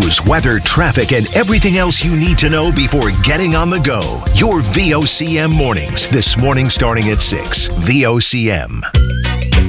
news, weather, traffic, and everything else you need to know before getting on the go. Your VOCM mornings. This morning starting at 6. VOCM.